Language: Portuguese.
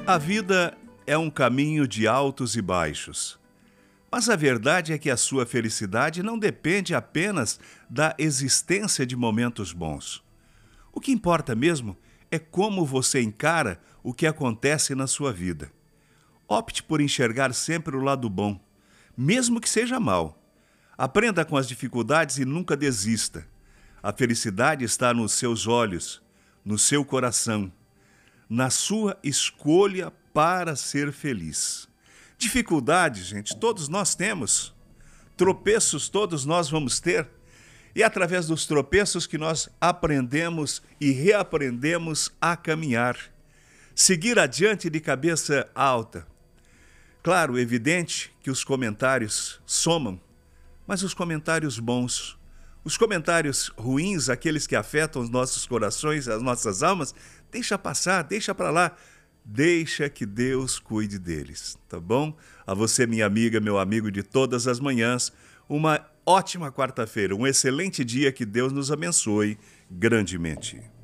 A vida é um caminho de altos e baixos. Mas a verdade é que a sua felicidade não depende apenas da existência de momentos bons. O que importa mesmo é como você encara o que acontece na sua vida. Opte por enxergar sempre o lado bom, mesmo que seja mal. Aprenda com as dificuldades e nunca desista. A felicidade está nos seus olhos, no seu coração, na sua escolha para ser feliz. Dificuldades, gente, todos nós temos. Tropeços todos nós vamos ter. E é através dos tropeços que nós aprendemos e reaprendemos a caminhar. Seguir adiante de cabeça alta. Claro, é evidente que os comentários somam, mas os comentários bons, os comentários ruins, aqueles que afetam os nossos corações, as nossas almas, deixa passar, deixa para lá. Deixa que Deus cuide deles, tá bom? A você, minha amiga, meu amigo de todas as manhãs, uma ótima quarta-feira, um excelente dia, que Deus nos abençoe grandemente.